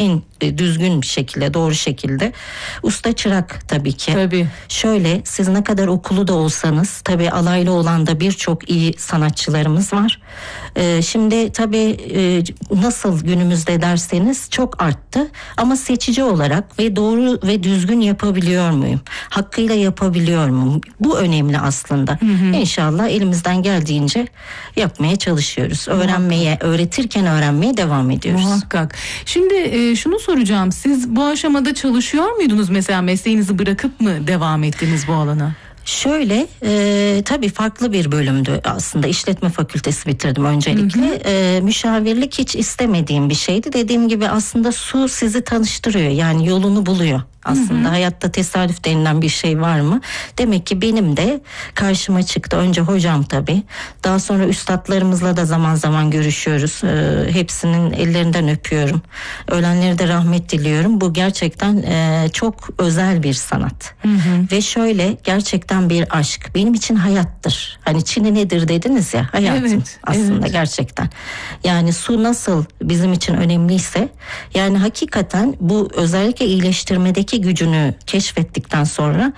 en düzgün bir şekilde, doğru şekilde. Usta çırak tabii ki. Tabii. Şöyle, siz ne kadar okulu da olsanız, tabii alaylı olan da birçok iyi sanatçılarımız var. Şimdi tabii nasıl günümüzde derseniz çok arttı, ama seçici olarak ve doğru ve düzgün yapabiliyor muyum? Hakkıyla yapabiliyor muyum? Bu önemli aslında. İnşallah elimizden geldiğince yapmaya çalışıyoruz. Öğretirken öğrenmeye devam ediyoruz. Muhakkak. Şimdi şunu soracağım. Siz bu aşamada çalışıyor muydunuz? Mesela mesleğinizi bırakıp mı devam ettiniz bu alana? Şöyle, tabii farklı bir bölümdü aslında. İşletme fakültesi bitirdim öncelikle. Müşavirlik hiç istemediğim bir şeydi. Dediğim gibi aslında su sizi tanıştırıyor, yani yolunu buluyor. Aslında hayatta tesadüf denilen bir şey var mı? Demek ki benim de karşıma çıktı. Önce hocam tabii. Daha sonra üstadlarımızla da zaman zaman görüşüyoruz. Hepsinin ellerinden öpüyorum. Ölenlere de rahmet diliyorum. Bu gerçekten çok özel bir sanat. Ve şöyle, gerçekten bir aşk. Benim için hayattır. Hani Çin'i nedir dediniz ya, hayatım aslında gerçekten. Yani su nasıl bizim için önemliyse, yani hakikaten bu özellikle iyileştirmedeki gücünü keşfettikten sonra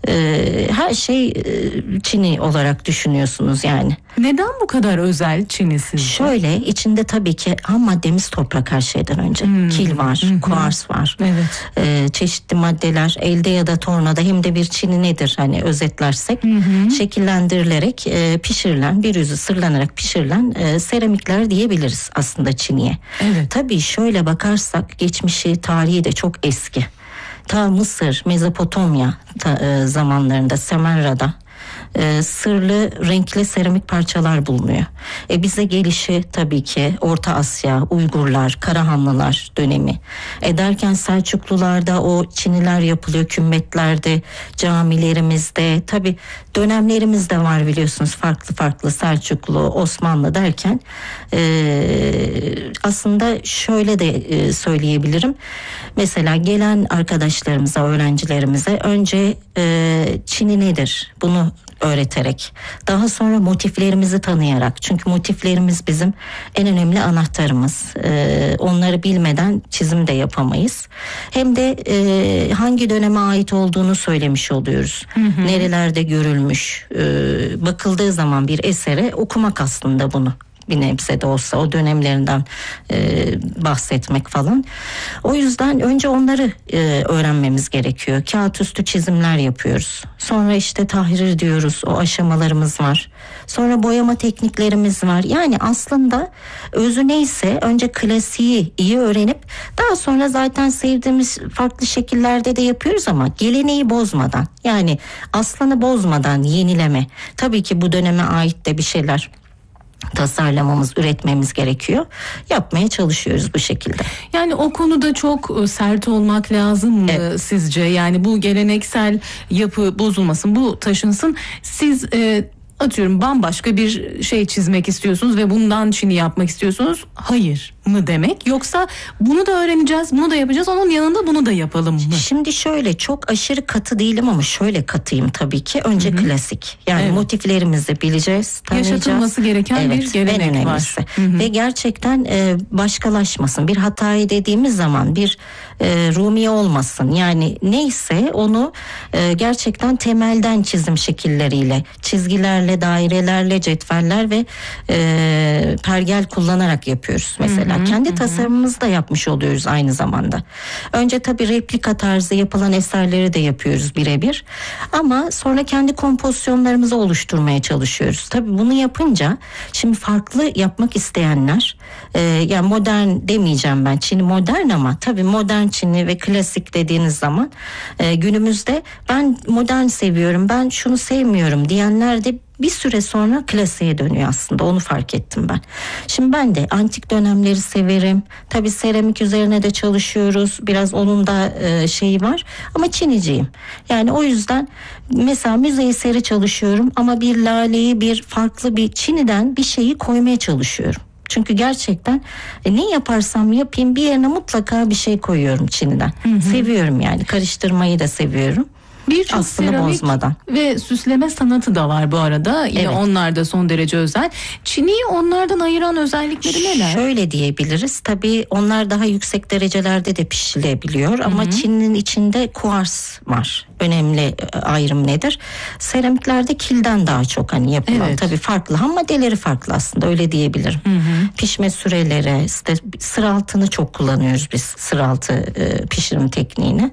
her şey Çin'i olarak düşünüyorsunuz yani. Neden bu kadar özel Çin'i sizce? Şöyle, içinde tabii ki ham maddemiz toprak her şeyden önce. Kil var, kuars var. Çeşitli maddeler elde ya da tornada, hem de bir Çin'i nedir hani özetlersek, şekillendirilerek pişirilen, bir yüzü sırlanarak pişirilen seramikler diyebiliriz aslında Çin'iye. Tabii şöyle bakarsak geçmişi, tarihi de çok eski. Ta Mısır, Mezopotamya zamanlarında Semerra'da sırlı renkli seramik parçalar bulunuyor. Bize gelişi tabii ki Orta Asya, Uygurlar, Karahanlılar dönemi. Derken Selçuklularda o çiniler yapılıyor, kümmetlerde, camilerimizde. Tabii dönemlerimiz de var biliyorsunuz, farklı farklı, Selçuklu, Osmanlı derken aslında şöyle de söyleyebilirim. Mesela gelen arkadaşlarımıza, öğrencilerimize önce Çin'i nedir bunu öğreterek, daha sonra motiflerimizi tanıyarak, çünkü motiflerimiz bizim en önemli anahtarımız. Onları bilmeden çizim de yapamayız. Hem de hangi döneme ait olduğunu söylemiş oluyoruz. Nerelerde görülmüş, bakıldığı zaman bir esere okumak aslında bunu. Bir nebze de olsa o dönemlerinden bahsetmek falan. O yüzden önce onları öğrenmemiz gerekiyor. Kağıt üstü çizimler yapıyoruz. Sonra işte tahrir diyoruz. O aşamalarımız var. Sonra boyama tekniklerimiz var. Yani aslında özü neyse önce klasiği iyi öğrenip daha sonra zaten sevdiğimiz farklı şekillerde de yapıyoruz, ama geleneği bozmadan, yani aslını bozmadan yenileme. Tabii ki bu döneme ait de bir şeyler tasarlamamız, üretmemiz gerekiyor. Yapmaya çalışıyoruz bu şekilde. Yani o konuda çok sert olmak lazım mı sizce? Yani bu geleneksel yapı bozulmasın, bu taşınsın. Siz atıyorum bambaşka bir şey çizmek istiyorsunuz ve bundan Çin'i yapmak istiyorsunuz. Hayır mı demek? Yoksa bunu da öğreneceğiz, bunu da yapacağız, onun yanında bunu da yapalım mı? Şimdi şöyle, çok aşırı katı değilim ama şöyle katıyım tabii ki. Önce klasik. Yani motiflerimizi bileceğiz, tanıyacağız. Yaşatılması gereken bir gelenek var. Ve gerçekten başkalaşmasın. Bir hatayı dediğimiz zaman bir Rumi olmasın. Yani neyse onu gerçekten temelden çizim şekilleriyle, çizgilerle, dairelerle, cetveller ve pergel kullanarak yapıyoruz mesela. Kendi tasarımımızı da yapmış oluyoruz aynı zamanda. Önce tabii replika tarzı yapılan eserleri de yapıyoruz birebir. Ama sonra kendi kompozisyonlarımızı oluşturmaya çalışıyoruz. Tabii bunu yapınca şimdi farklı yapmak isteyenler, yani modern demeyeceğim ben, Çin'i modern, ama tabii modern Çin'i ve klasik dediğiniz zaman günümüzde ben modern seviyorum, ben şunu sevmiyorum diyenler de bir süre sonra klasiğe dönüyor aslında. Onu fark ettim ben. Şimdi ben de antik dönemleri severim. Tabii seramik üzerine de çalışıyoruz. Biraz onun da şeyi var. Ama Çiniciyim. Yani o yüzden mesela müze eseri çalışıyorum ama bir laleyi, bir farklı bir Çin'den bir şeyi koymaya çalışıyorum. Çünkü gerçekten ne yaparsam yapayım bir yerine mutlaka bir şey koyuyorum Çin'den. Seviyorum yani. Karıştırmayı da seviyorum. Birçok aslını seramik bozmadan. ve süsleme sanatı da var bu arada. Yine Evet. onlar da son derece özel. Çiniyi onlardan ayıran özellikleri neler? Şöyle diyebiliriz. Tabii onlar daha yüksek derecelerde de pişilebiliyor ama Çin'in içinde kuars var. Önemli ayrım nedir? Seramiklerde kilden daha çok hani yapılan. Evet. Tabii farklı. Ham maddeleri farklı aslında, öyle diyebilirim. Pişme süreleri, işte sıraltını çok kullanıyoruz biz. Sıraltı pişirim tekniğini.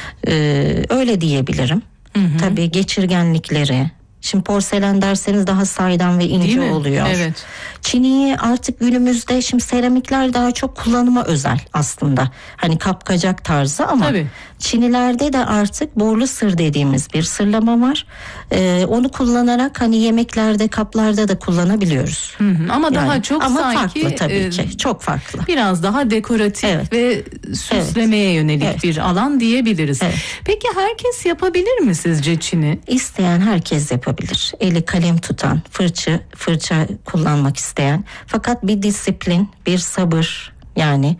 Öyle diyebilirim. Tabii geçirgenlikleri. Şimdi porselen derseniz daha saydam ve Değil ince mi? oluyor. Evet. Çiniyi artık günümüzde, şimdi seramikler daha çok kullanıma özel aslında. Hani kapkacak tarzı ama Tabii. Çinilerde de artık borlu sır dediğimiz bir sırlama var. Onu kullanarak hani yemeklerde, kaplarda da kullanabiliyoruz. Ama daha Yani, çok ama sanki farklı tabii ki. Çok farklı. biraz daha dekoratif Evet. ve süslemeye yönelik Evet. bir alan diyebiliriz. Evet. Peki herkes yapabilir mi sizce Çin'i? İsteyen herkes yapabilir. Eli kalem tutan, fırça kullanmak isteyen. Fakat bir disiplin, bir sabır, yani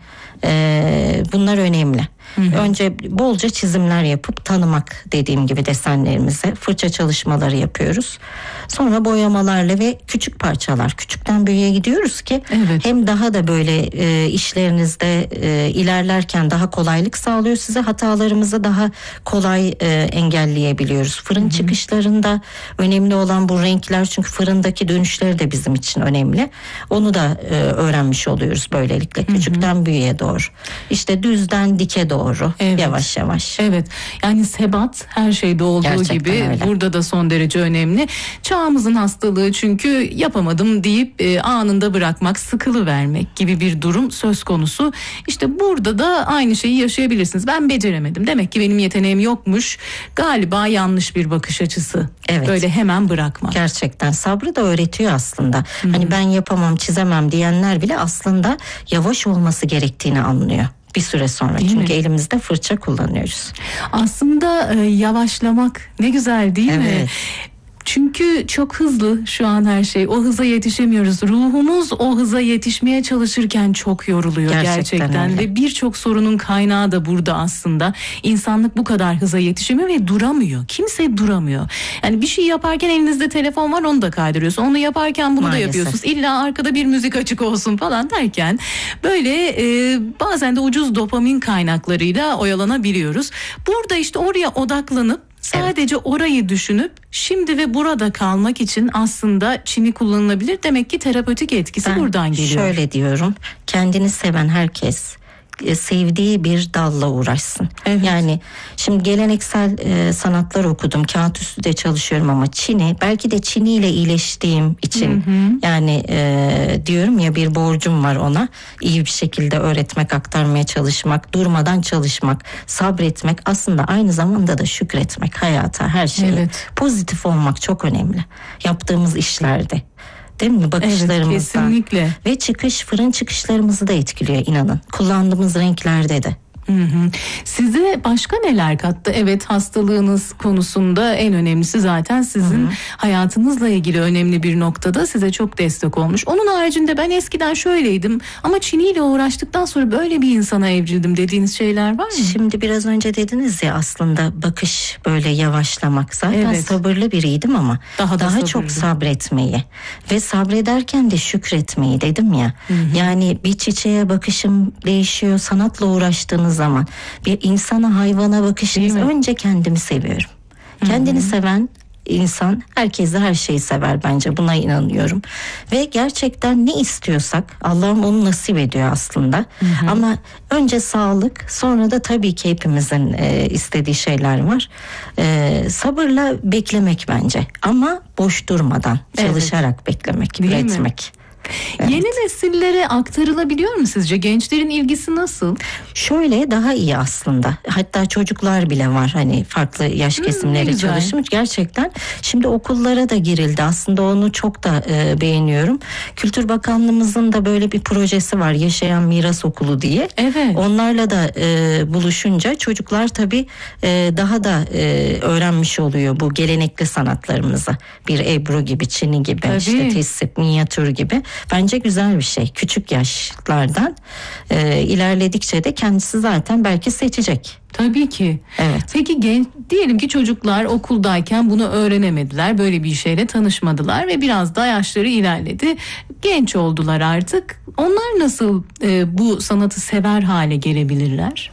bunlar önemli. Önce bolca çizimler yapıp tanımak, dediğim gibi desenlerimize fırça çalışmaları yapıyoruz. Sonra boyamalarla ve küçük parçalar, küçükten büyüğe gidiyoruz ki Evet. hem daha da böyle işlerinizde ilerlerken daha kolaylık sağlıyor size, hatalarımızı daha kolay engelleyebiliyoruz. Fırın çıkışlarında önemli olan bu renkler, çünkü fırındaki dönüşleri de bizim için önemli. Onu da öğrenmiş oluyoruz böylelikle, küçükten büyüğe doğru. İşte düzden dike doğru, Evet. yavaş yavaş. Evet, yani sebat her şeyde olduğu Gerçekten gibi öyle. burada da son derece önemli. Çağımızın hastalığı çünkü yapamadım deyip anında bırakmak, sıkılıvermek gibi bir durum söz konusu. İşte burada da aynı şeyi yaşayabilirsiniz. Ben beceremedim, demek ki benim yeteneğim yokmuş. Galiba yanlış bir bakış açısı. Evet. Böyle hemen bırakmak. Gerçekten sabrı da öğretiyor aslında. Hani ben yapamam, çizemem diyenler bile aslında yavaş olması gerektiğini anlıyor bir süre sonra. Değil Çünkü mi? elimizde fırça kullanıyoruz. Aslında yavaşlamak ne güzel değil mi? Evet. Çünkü çok hızlı şu an her şey. O hıza yetişemiyoruz. Ruhumuz o hıza yetişmeye çalışırken çok yoruluyor gerçekten. öyle. Ve birçok sorunun kaynağı da burada aslında. İnsanlık bu kadar hıza yetişemiyor ve duramıyor. Kimse duramıyor. Yani bir şey yaparken elinizde telefon var, onu da kaydırıyorsun. Onu yaparken bunu Maalesef. da yapıyorsunuz. İlla arkada bir müzik açık olsun falan derken böyle bazen de ucuz dopamin kaynaklarıyla oyalanabiliyoruz. Burada işte oraya odaklanıp sadece orayı düşünüp şimdi ve burada kalmak için aslında Çin'i kullanılabilir. Demek ki terapötik etkisi Ben buradan geliyor. şöyle diyorum, kendini seven herkes sevdiği bir dalla uğraşsın. Evet. Yani şimdi geleneksel sanatlar okudum, kağıt üstü de çalışıyorum ama Çin'i, belki de Çin'iyle iyileştiğim için yani diyorum ya, bir borcum var ona. İyi bir şekilde öğretmek, aktarmaya çalışmak, durmadan çalışmak, sabretmek, aslında aynı zamanda da şükretmek hayata, her şeye. Evet. Pozitif olmak çok önemli yaptığımız işlerde. Değil mi? Evet, Bakışlarımızdan. kesinlikle. Ve fırın çıkışlarımızı da etkiliyor, inanın. Kullandığımız renklerde de. Size başka neler kattı? Evet, hastalığınız konusunda en önemlisi zaten sizin hayatınızla ilgili önemli bir noktada size çok destek olmuş. Onun haricinde ben eskiden şöyleydim ama Çin'iyle uğraştıktan sonra böyle bir insana evrildim dediğiniz şeyler var mı? Şimdi biraz önce dediniz ya, aslında bakış, böyle yavaşlamak. Zaten Evet. sabırlı biriydim ama Daha da çok sabırlı. sabretmeyi ve sabrederken de şükretmeyi dedim ya. Yani bir çiçeğe bakışım değişiyor sanatla uğraştığınız zaman. Bir insana, hayvana bakışınız, Değil mi? önce kendimi seviyorum. Kendini seven insan herkese her şeyi sever bence, buna inanıyorum. Ve gerçekten ne istiyorsak Allah'ım onu nasip ediyor aslında. Ama önce sağlık, sonra da tabii ki hepimizin istediği şeyler var. Sabırla beklemek bence, ama boş durmadan çalışarak beklemek, Değil mi? üretmek. Evet. Yeni nesillere aktarılabiliyor mu sizce? Gençlerin ilgisi nasıl? Şöyle daha iyi aslında. Hatta çocuklar bile var, hani farklı yaş ne kesimleri güzel. çalışmış. Gerçekten şimdi okullara da girildi. Aslında onu çok da beğeniyorum. Kültür Bakanlığımızın da böyle bir projesi var, Yaşayan Miras Okulu diye. Evet. Onlarla da buluşunca çocuklar tabii daha da öğrenmiş oluyor bu gelenekli sanatlarımızı. Bir Ebru gibi, Çini gibi, Tabii. işte tesip, minyatür gibi. bence güzel bir şey. Küçük yaşlardan ilerledikçe de kendisi zaten belki seçecek. Tabii ki. Evet. Peki diyelim ki çocuklar okuldayken bunu öğrenemediler, böyle bir şeyle tanışmadılar ve biraz da yaşları ilerledi, genç oldular artık. Onlar nasıl bu sanatı sever hale gelebilirler?